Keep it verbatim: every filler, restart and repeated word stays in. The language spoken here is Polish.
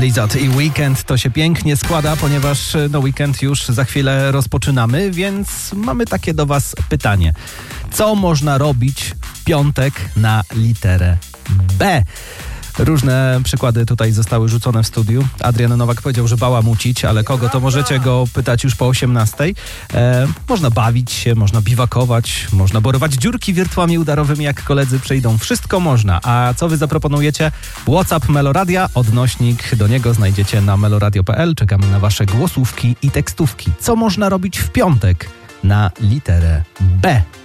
Lizard i Weekend to się pięknie składa, ponieważ no weekend już za chwilę rozpoczynamy, więc mamy takie do was pytanie. Co można robić w piątek na literę B? Różne przykłady tutaj zostały rzucone w studiu. Adrian Nowak powiedział, że bałamucić, ale kogo, to możecie go pytać już po osiemnastej. E, można bawić się, można biwakować, można borować dziurki wiertłami udarowymi, jak koledzy przyjdą. Wszystko można. A co wy zaproponujecie? WhatsApp Meloradia, odnośnik do niego znajdziecie na meloradio kropka p l. Czekamy na wasze głosówki i tekstówki. Co można robić w piątek na literę B?